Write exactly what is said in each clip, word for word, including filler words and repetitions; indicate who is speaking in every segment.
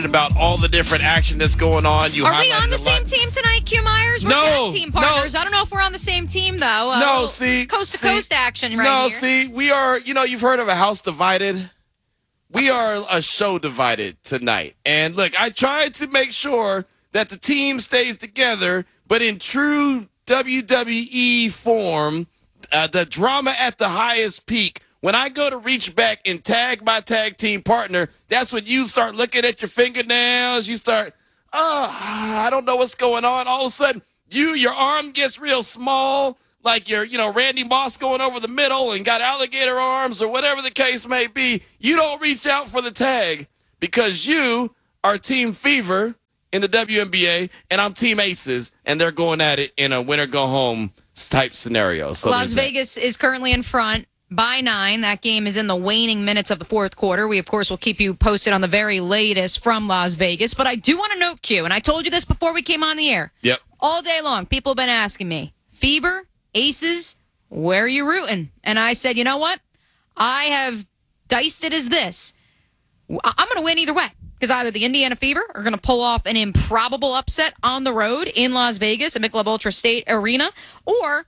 Speaker 1: about all the different action that's going on. You
Speaker 2: Are we on the
Speaker 1: a
Speaker 2: same
Speaker 1: lot.
Speaker 2: team tonight, Q Myers? We're
Speaker 1: No,
Speaker 2: tag team
Speaker 1: no.
Speaker 2: partners. I don't know if we're on the same team, though. Uh,
Speaker 1: No, see.
Speaker 2: Coast to
Speaker 1: see,
Speaker 2: coast action right
Speaker 1: No,
Speaker 2: here.
Speaker 1: see, we are, you know, you've heard of a house divided. We are a show divided tonight. And look, I tried to make sure that the team stays together, but in true W W E form, uh, the drama at the highest peak. When I go to reach back and tag my tag team partner, that's when you start looking at your fingernails. You start, oh, I don't know what's going on. All of a sudden, you, your arm gets real small, like you're, you know, Randy Moss going over the middle and got alligator arms or whatever the case may be. You don't reach out for the tag because you are Team Fever in the W N B A, and I'm Team Aces, and they're going at it in a winner-go-home type scenario. So
Speaker 2: Las Vegas is currently in front by nine. That game is in the waning minutes of the fourth quarter. We, of course, will keep you posted on the very latest from Las Vegas. But I do want to note, Q, and I told you this before we came on the air.
Speaker 1: Yep. All
Speaker 2: day long, people have been asking me, Fever, Aces, where are you rooting? And I said, you know what? I have diced it as this. I'm going to win either way. Because either the Indiana Fever are going to pull off an improbable upset on the road in Las Vegas at Michelob Ultra State Arena, or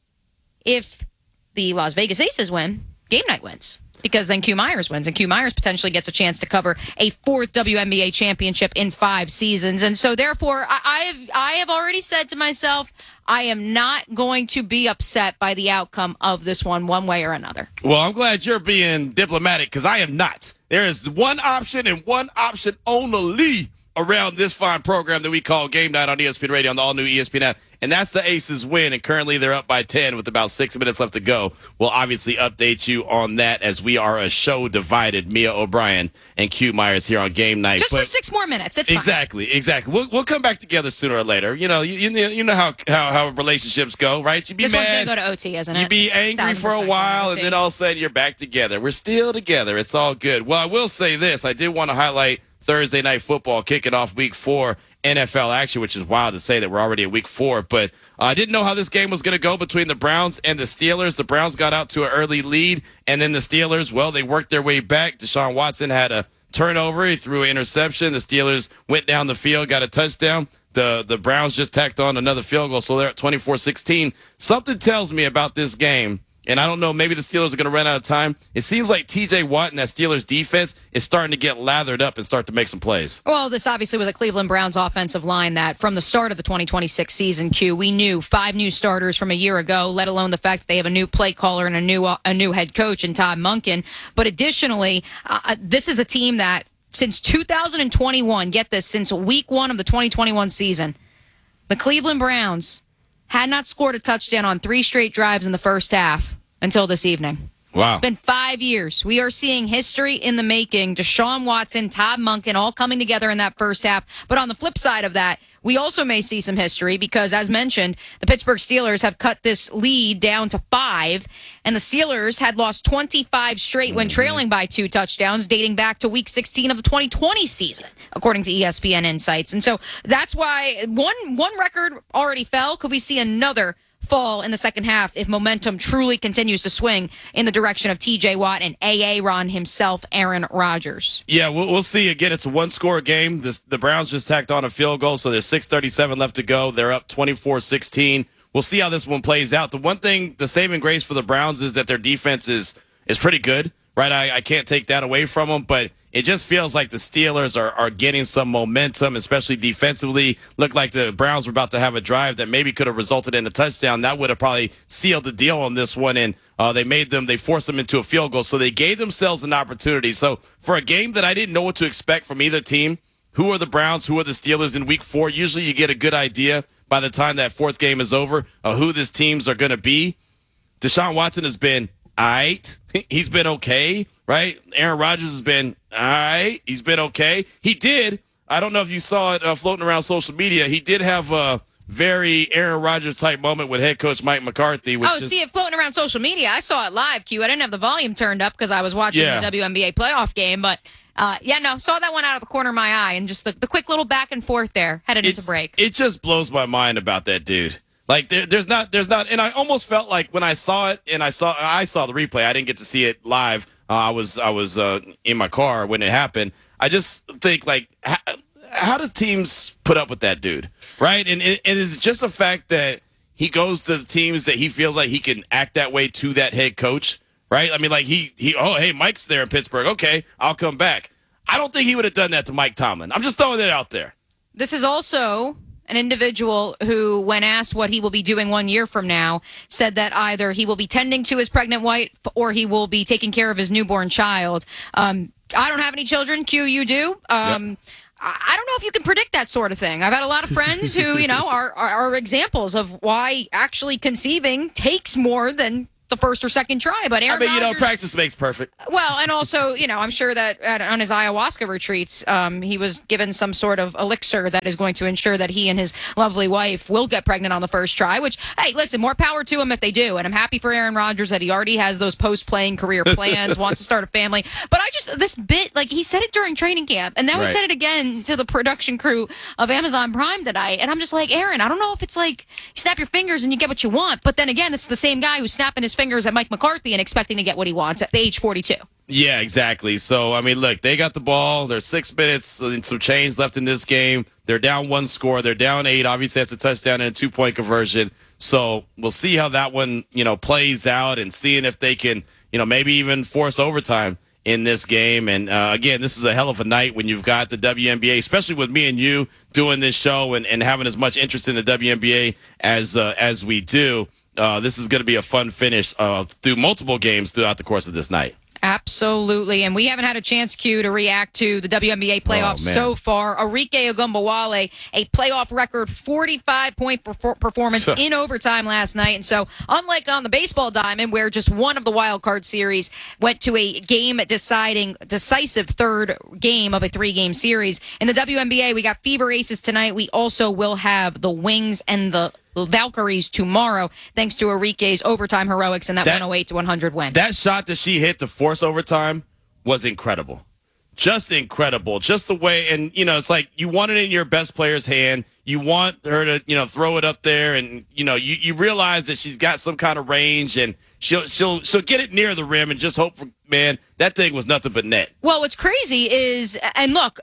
Speaker 2: if the Las Vegas Aces win, game night wins. Because then Q Myers wins, and Q Myers potentially gets a chance to cover a fourth W N B A championship in five seasons. And so, therefore, I, I have I have already said to myself, I am not going to be upset by the outcome of this one, one way or another.
Speaker 1: Well, I'm glad you're being diplomatic, because I am not. There is one option and one option only around this fine program that we call Game Night on E S P N Radio on the all-new E S P N app, and that's the Aces win, and currently they're up by ten with about six minutes left to go. We'll obviously update you on that as we are a show divided, Mia O'Brien and Q Myers here on Game Night.
Speaker 2: Just
Speaker 1: but
Speaker 2: for six more minutes, it's
Speaker 1: exactly,
Speaker 2: fine.
Speaker 1: Exactly, We'll we'll come back together sooner or later. You know, you you know, you know how, how how relationships go, right? You be
Speaker 2: this
Speaker 1: mad,
Speaker 2: one's going to go to O T, isn't it?
Speaker 1: You be angry for a while, and then all of a sudden you're back together. We're still together. It's all good. Well, I will say this. I did want to highlight Thursday Night Football kicking off week four N F L action, which is wild to say that we're already in week four. But uh, I didn't know how this game was going to go between the Browns and the Steelers. The Browns got out to an early lead, and then the Steelers, well, they worked their way back. Deshaun Watson had a turnover. He threw an interception. The Steelers went down the field, got a touchdown. The, the Browns just tacked on another field goal, so they're at twenty-four sixteen. Something tells me about this game, and I don't know, maybe the Steelers are going to run out of time. It seems like T J Watt and that Steelers defense is starting to get lathered up and start to make some plays.
Speaker 2: Well, this obviously was a Cleveland Browns offensive line that from the start of the twenty twenty-six season, Q, we knew five new starters from a year ago, let alone the fact that they have a new play caller and a new uh, a new head coach in Todd Monken. But additionally, uh, this is a team that since two thousand twenty-one, get this, since week one of the twenty twenty-one season, the Cleveland Browns had not scored a touchdown on three straight drives in the first half until this evening.
Speaker 1: Wow.
Speaker 2: It's been five years. We are seeing history in the making. Deshaun Watson, Todd Monken, all coming together in that first half. But on the flip side of that, we also may see some history because, as mentioned, the Pittsburgh Steelers have cut this lead down to five, and the Steelers had lost twenty-five straight when trailing by two touchdowns, dating back to week sixteen of the twenty twenty season, according to E S P N Insights. And so that's why one one record already fell. Could we see another fall in the second half if momentum truly continues to swing in the direction of T J Watt and A A Ron himself, Aaron Rodgers?
Speaker 1: Yeah, we'll, we'll see. Again, it's a one-score game. This, the Browns just tacked on a field goal, so there's six thirty-seven left to go. They're up twenty-four sixteen. We'll see how this one plays out. The one thing, the saving grace for the Browns is that their defense is is pretty good, right? I, I can't take that away from them, but it just feels like the Steelers are, are getting some momentum, especially defensively. Looked like the Browns were about to have a drive that maybe could have resulted in a touchdown. That would have probably sealed the deal on this one, and uh, they made them, they forced them into a field goal, so they gave themselves an opportunity. So for a game that I didn't know what to expect from either team, who are the Browns, who are the Steelers in week four, usually you get a good idea by the time that fourth game is over of who these teams are going to be. Deshaun Watson has been all right. He's been okay, right? Aaron Rodgers has been all right. He's been okay. He did. I don't know if you saw it uh, floating around social media. He did have a very Aaron Rodgers type moment with head coach Mike McCarthy. Which
Speaker 2: oh,
Speaker 1: just,
Speaker 2: see it floating around social media. I saw it live, Q. I didn't have the volume turned up because I was watching
Speaker 1: yeah.
Speaker 2: the W N B A playoff game, but uh, yeah, no, saw that one out of the corner of my eye, and just the, the quick little back and forth there headed
Speaker 1: it,
Speaker 2: into break.
Speaker 1: It just blows my mind about that dude. Like there, there's not, there's not, and I almost felt like when I saw it, and I saw, I saw the replay. I didn't get to see it live. Uh, I was, I was uh, in my car when it happened. I just think, like, how, how do teams put up with that dude, right? And, and, and is it just a fact that he goes to the teams that he feels like he can act that way to that head coach, right? I mean, like, he, he oh, hey, Mike's there in Pittsburgh. Okay, I'll come back. I don't think he would have done that to Mike Tomlin. I'm just throwing it out there.
Speaker 2: This is also an individual who, when asked what he will be doing one year from now, said that either he will be tending to his pregnant wife or he will be taking care of his newborn child. Um, I don't have any children. Q, you do. Um, yep. I don't know if you can predict that sort of thing. I've had a lot of friends who, you know, are, are, are examples of why actually conceiving takes more than the first or second try. But Aaron
Speaker 1: I mean, you
Speaker 2: Rodgers,
Speaker 1: know, practice makes perfect.
Speaker 2: Well, and also, you know, I'm sure that at, on his ayahuasca retreats, um, he was given some sort of elixir that is going to ensure that he and his lovely wife will get pregnant on the first try, which, hey, listen, more power to him if they do. And I'm happy for Aaron Rodgers that he already has those post-playing career plans, wants to start a family. But I just, this bit, like, he said it during training camp, and then we
Speaker 1: Right.
Speaker 2: said it again to the production crew of Amazon Prime tonight. And I'm just like, Aaron, I don't know if it's like you snap your fingers and you get what you want. But then again, it's the same guy who's snapping his fingers at Mike McCarthy and expecting to get what he wants at the age forty-two.
Speaker 1: Yeah, exactly. So, I mean, look, they got the ball. There's six minutes and some change left in this game. They're down one score. They're down eight. Obviously, that's a touchdown and a two-point conversion. So we'll see how that one, you know, plays out and seeing if they can, you know, maybe even force overtime in this game. And, uh, again, this is a hell of a night when you've got the W N B A, especially with me and you doing this show and, and having as much interest in the W N B A as uh, as we do. Uh, this is going to be a fun finish uh, through multiple games throughout the course of this night.
Speaker 2: Absolutely. And we haven't had a chance, Q, to react to the W N B A playoffs
Speaker 1: Oh,
Speaker 2: so far. Arike Ogunbowale, a playoff record forty-five point perfor- performance in overtime last night. And so, unlike on the baseball diamond, where just one of the wild card series went to a game-deciding, decisive third game of a three-game series, in the W N B A, we got Fever Aces tonight. We also will have the Wings and the Valkyries tomorrow, thanks to Arike's overtime heroics and that, that one oh eight to one hundred win.
Speaker 1: That shot that she hit to force overtime was incredible. Just incredible. Just the way, and, you know, it's like you want it in your best player's hand. You want her to, you know, throw it up there, and, you know, you, you realize that she's got some kind of range, and she'll she'll she'll get it near the rim and just hope for, man, that thing was nothing but net.
Speaker 2: Well, what's crazy is, and look,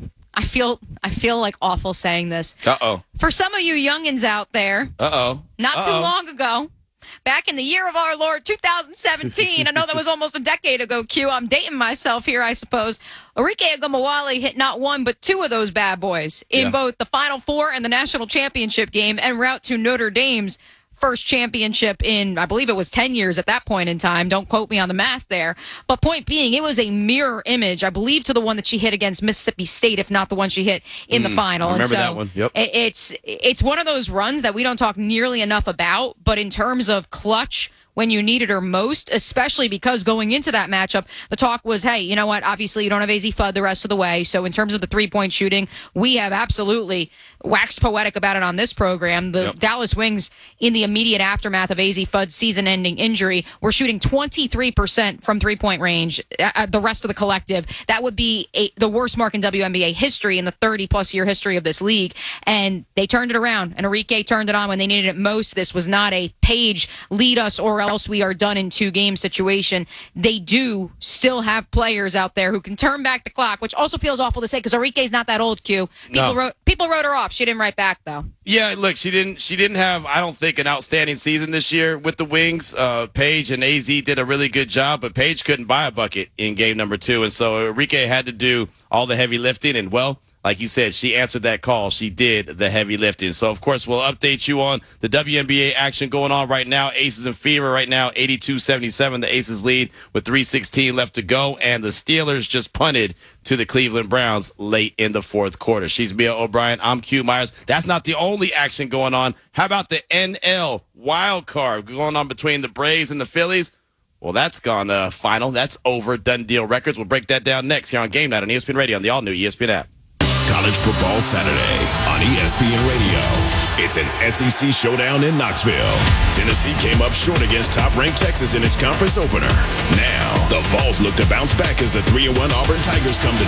Speaker 2: I feel I feel like awful saying this.
Speaker 1: Uh-oh.
Speaker 2: For some of you youngins out there,
Speaker 1: Uh-oh.
Speaker 2: not
Speaker 1: Uh-oh.
Speaker 2: too long ago, back in the year of our Lord, two thousand seventeen, I know that was almost a decade ago, Q. I'm dating myself here, I suppose. Arike Ogunbowale hit not one but two of those bad boys in
Speaker 1: Yeah.
Speaker 2: both the Final Four and the National Championship game en route to Notre Dame's first championship in, I believe it was ten years at that point in time. Don't quote me on the math there. But point being, it was a mirror image, I believe, to the one that she hit against Mississippi State, if not the one she hit in the final.
Speaker 1: I remember
Speaker 2: and so
Speaker 1: that one. Yep.
Speaker 2: it- It's, it's one of those runs that we don't talk nearly enough about, but in terms of clutch, when you needed her most, especially because going into that matchup, the talk was, hey, you know what? Obviously, you don't have A Z Fudd the rest of the way. So in terms of the three-point shooting, we have absolutely waxed poetic about it on this program. The
Speaker 1: Yep.
Speaker 2: Dallas Wings, in the immediate aftermath of A Z Fudd's season-ending injury, were shooting twenty-three percent from three-point range. Uh, the rest of the collective, that would be a, the worst mark in W N B A history in the thirty-plus year history of this league. And they turned it around, and Arike turned it on when they needed it most. This was not a Page lead us or else we are done in two game situation. They do still have players out there who can turn back the clock, which also feels awful to say because Arike's not that old, Q. People
Speaker 1: No.
Speaker 2: wrote people wrote her off. She didn't write back though.
Speaker 1: Yeah, look, she didn't. She didn't have, I don't think, an outstanding season this year with the Wings. Uh, Paige and A Z did a really good job, but Paige couldn't buy a bucket in game number two, and so Arike had to do all the heavy lifting. And well, like you said, she answered that call. She did the heavy lifting. So, of course, we'll update you on the W N B A action going on right now. Aces and Fever right now, eighty-two seventy-seven. The Aces lead with three sixteen left to go, and the Steelers just punted to the Cleveland Browns late in the fourth quarter. She's Mia O'Brien. I'm Q Myers. That's not the only action going on. How about the N L wild card going on between the Braves and the Phillies? Well, that's gone uh, final. That's over. Done deal records. We'll break that down next here on Game Night on E S P N Radio on the all-new E S P N app.
Speaker 3: College Football Saturday on E S P N Radio. It's an S E C showdown in Knoxville. Tennessee came up short against top-ranked Texas in its conference opener. Now, the Vols look to bounce back as the three and one Auburn Tigers come to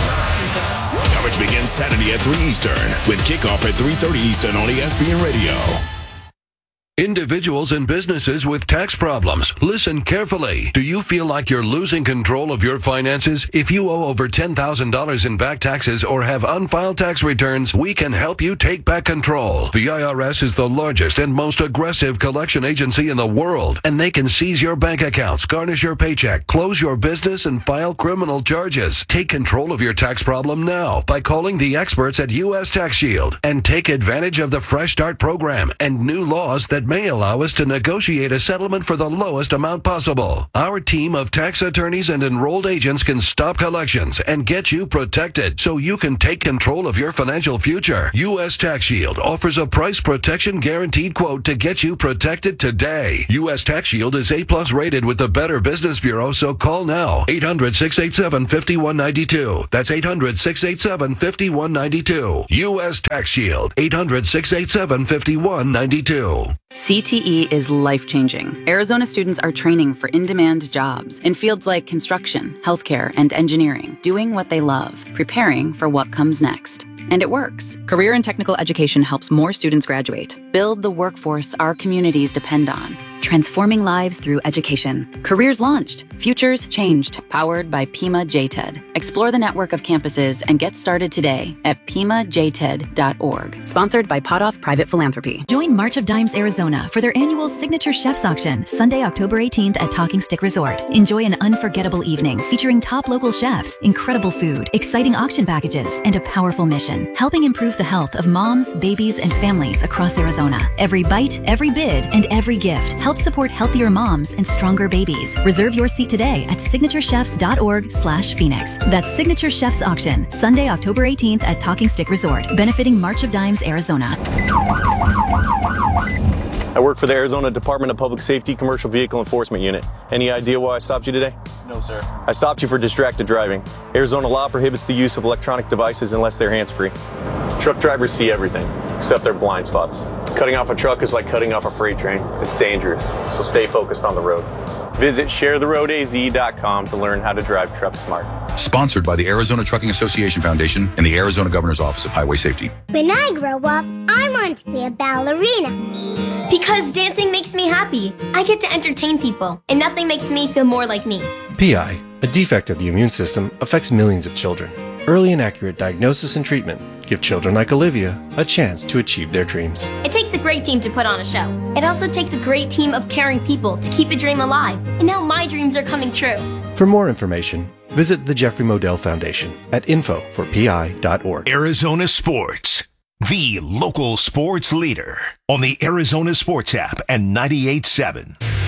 Speaker 3: town. Coverage begins Saturday at three Eastern with kickoff at three thirty Eastern on E S P N Radio.
Speaker 4: Individuals and businesses with tax problems, listen carefully. Do you feel like you're losing control of your finances? If you owe over ten thousand dollars in back taxes or have unfiled tax returns, we can help you take back control. The I R S is the largest and most aggressive collection agency in the world, and they can seize your bank accounts, garnish your paycheck, close your business, and file criminal charges. Take control of your tax problem now by calling the experts at U S Tax Shield and take advantage of the Fresh Start program and new laws that may allow us to negotiate a settlement for the lowest amount possible. Our team of tax attorneys and enrolled agents can stop collections and get you protected so you can take control of your financial future. U S Tax Shield offers a price protection guaranteed quote to get you protected today. U S Tax Shield is A plus rated with the Better Business Bureau, so call now. eight hundred, six eight seven, five one nine two. That's eight hundred, six eight seven, five one nine two. U S Tax Shield. eight hundred, six eight seven, five one nine two.
Speaker 5: C T E is life-changing. Arizona students are training for in-demand jobs in fields like construction, healthcare, and engineering, doing what they love, preparing for what comes next. And it works. Career and technical education helps more students graduate, build the workforce our communities depend on. Transforming lives through education. Careers launched. Futures changed. Powered by Pima J T E D. Explore the network of campuses and get started today at pima j t e d dot org. Sponsored by Potoff Private Philanthropy.
Speaker 6: Join March of Dimes Arizona for their annual Signature Chefs Auction, Sunday, October eighteenth at Talking Stick Resort. Enjoy an unforgettable evening featuring top local chefs, incredible food, exciting auction packages, and a powerful mission, helping improve the health of moms, babies, and families across Arizona. Every bite, every bid, and every gift helps support healthier moms and stronger babies. Reserve your seat today at signature chefs dot org slash phoenix. That's Signature Chefs Auction, Sunday, October eighteenth at Talking Stick Resort, benefiting March of Dimes Arizona.
Speaker 7: I work for the Arizona Department of Public Safety Commercial Vehicle Enforcement Unit. Any idea why I stopped you today?
Speaker 8: No, sir.
Speaker 7: I stopped you for distracted driving. Arizona law prohibits the use of electronic devices unless they're hands-free. Truck drivers see everything, except their blind spots. Cutting off a truck is like cutting off a freight train. It's dangerous, so stay focused on the road. Visit share the road a z dot com to learn how to drive truck smart.
Speaker 9: Sponsored by the Arizona Trucking Association Foundation and the Arizona Governor's Office of Highway Safety.
Speaker 10: When I grow up, I want to be a ballerina.
Speaker 11: Because dancing makes me happy. I get to entertain people, and nothing makes me feel more like me.
Speaker 12: P I, a defect of the immune system, affects millions of children. Early and accurate diagnosis and treatment give children like Olivia a chance to achieve their dreams.
Speaker 11: It takes a great team to put on a show. It also takes a great team of caring people to keep a dream alive. And now my dreams are coming true.
Speaker 12: For more information, visit the Jeffrey Modell Foundation at info for p i dot org.
Speaker 3: Arizona Sports, the local sports leader on the Arizona Sports app and ninety-eight point seven.